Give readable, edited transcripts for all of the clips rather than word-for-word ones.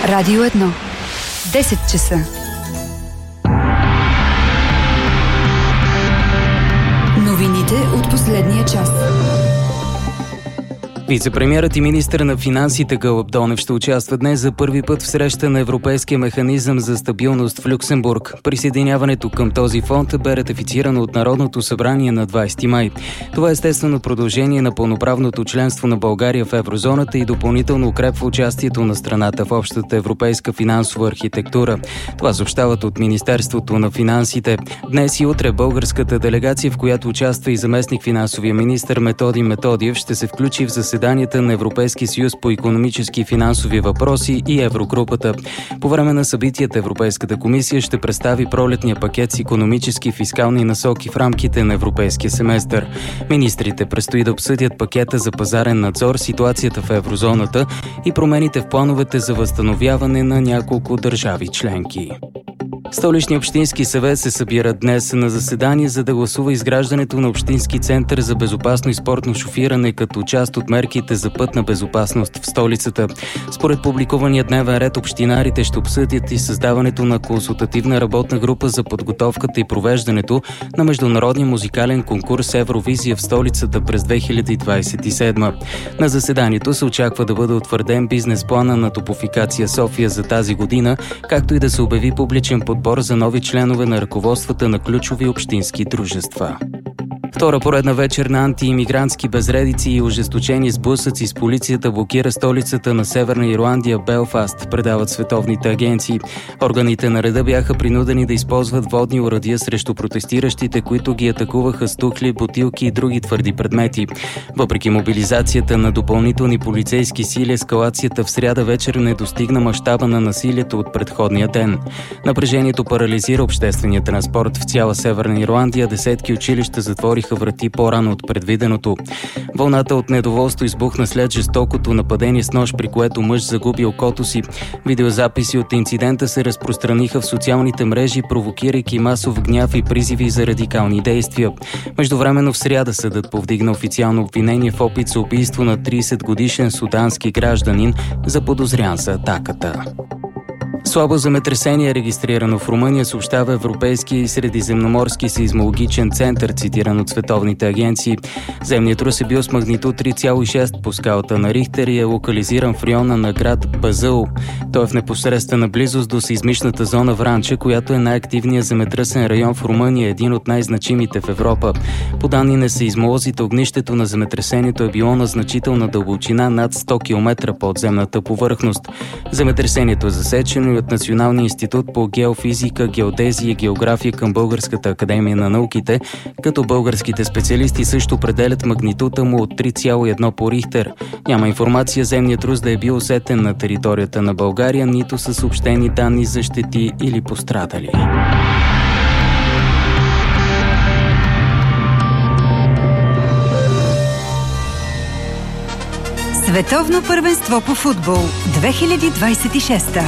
Радио 1. 10 часа. Новините от последния час. Вицепремиерът и министър на финансите Гълъб Донев ще участва днес за първи път в среща на Европейския механизъм за стабилност в Люксембург. Присъединяването към този фонд бе ратифицирано от Народното събрание на 20 май. Това е естествено продължение на пълноправното членство на България в еврозоната и допълнително укрепва участието на страната в общата европейска финансова архитектура. Това съобщават от Министерството на финансите. Днес и утре българската делегация, в която участва и заместник финансовия министър Методи Методиев, ще се включи в заседанието на Европейския съюз по икономически и финансови въпроси и Еврогрупата. По време на събитията Европейската комисия ще представи пролетния пакет с икономически и фискални насоки в рамките на европейския семестър. Министрите предстои да обсъдят пакета за пазарен надзор, ситуацията в еврозоната и промените в плановете за възстановяване на няколко държави членки. Столичният общински съвет се събира днес на заседание, за да гласува изграждането на общински център за безопасно и спортно шофиране като част от мерките за пътна безопасност в столицата. Според публикувания дневен ред, общинарите ще обсъдят и създаването на консултативна работна група за подготовката и провеждането на международния музикален конкурс Евровизия в столицата през 2027. На заседанието се очаква да бъде утвърден бизнес плана на Топлофикация София за тази година, както и да се обяви публичен подбор за нови членове на ръководствата на ключови общински дружества. Втора поредна вечер на антиимигрантски безредици и ожесточени сблъсъци с полицията блокира столицата на Северна Ирландия Белфаст, предават световните агенции. Органите на реда бяха принудени да използват водни оръдия срещу протестиращите, които ги атакуваха с тухли, бутилки и други твърди предмети. Въпреки мобилизацията на допълнителни полицейски сили, ескалацията в сряда вечер не достигна мащаба на насилието от предходния ден. Напрежението парализира обществения транспорт в цяла Северна Ирландия, десетки училища затвориха врати по-рано от предвиденото. Вълната от недоволство избухна след жестокото нападение с нож, при което мъж загуби окото си. Видеозаписи от инцидента се разпространиха в социалните мрежи, провокирайки масов гняв и призиви за радикални действия. Междувременно в сряда съдът повдигна официално обвинение в опит за убийство на 30-годишен судански гражданин, заподозрян за атаката. Слабо земетресение е регистрирано в Румъния, съобщава Европейския и средиземноморски сейзмологичен център, цитиран от световните агенции. Земният трус е бил с магнитуд 3,6 по скалата на Рихтер и е локализиран в района на град Базъл. Той е в непосредствена близост до сейзмичната зона Вранча, която е най-активният земетръсен район в Румъния, един от най-значимите в Европа. По данни на сейзмолозите, огнището на земетресението е било на значителна дълбочина над 100 км под земната повърхност. Земетресението е засечено и от Националния институт по геофизика, геодезия и география към Българската академия на науките, като българските специалисти също определят магнитуда му от 3,1 по Рихтер. Няма информация земният трус да е бил усетен на територията на България, нито са съобщени данни за щети или пострадали. Световно първенство по футбол 2026.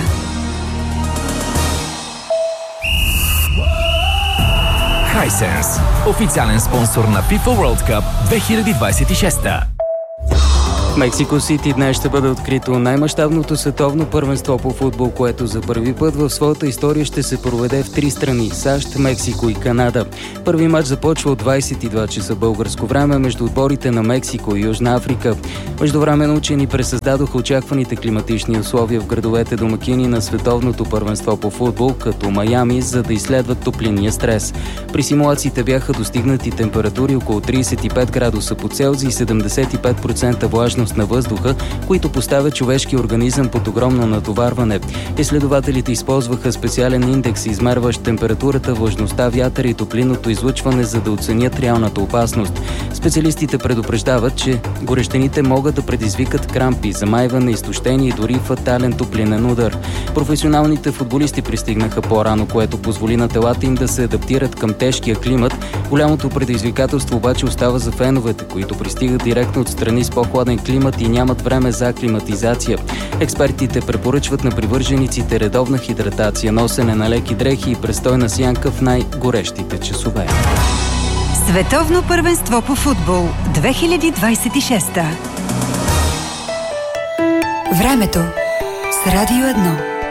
Hisense, официален спонсор на FIFA World Cup 2026. В Мексико Сити днес ще бъде открито най-мащабното световно първенство по футбол, което за първи път в своята история ще се проведе в 3 страни – САЩ, Мексико и Канада. Първи мач започва от 22 часа българско време между отборите на Мексико и Южна Африка. Междувременно учени пресъздадоха очакваните климатични условия в градовете домакини на световното първенство по футбол, като Майами, за да изследват топлинния стрес. При симулациите бяха достигнати температури около 35 градуса по Целзий и 75% влажност на въздуха, които поставят човешки организъм под огромно натоварване. Изследователите използваха специален индекс, измерващ температурата, влажността, вятъра и топлинното излъчване, за да оценят реалната опасност. Специалистите предупреждават, че горещените могат да предизвикат крампи, замайване, изтощение и дори фатален топлинен удар. Професионалните футболисти пристигнаха по-рано, което позволи на телата им да се адаптират към тежкия климат. Голямото предизвикателство обаче остава за феновете, които пристигат директно от страни с по-хладен климат и нямат време за аклиматизация. Експертите препоръчват на привържениците редовна хидратация, носене на леки дрехи и престой на сянка в най-горещите часове. Световно първенство по футбол 2026. Времето с Радио 1.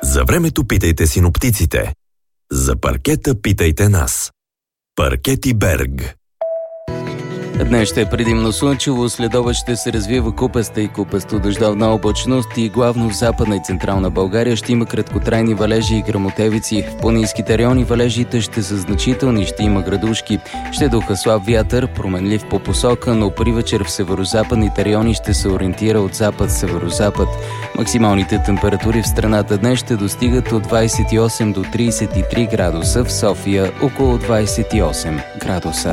За времето питайте синоптиците. За паркета питайте нас. Паркети Берг. Днес ще е предимно слънчево, следобед ще се развива купаста и купасто-дъждовна облачност и главно в Западна и Централна България ще има краткотрайни валежи и гръмотевици. В планинските райони валежите ще са значителни, ще има градушки. Ще духа слаб вятър, променлив по посока, но при вечер в северозападните райони ще се ориентира от запад-северозапад. Максималните температури в страната днес ще достигат от 28 до 33 градуса, в София около 28 градуса.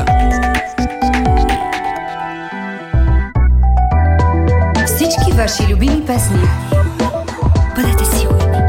Всички ваши любими песни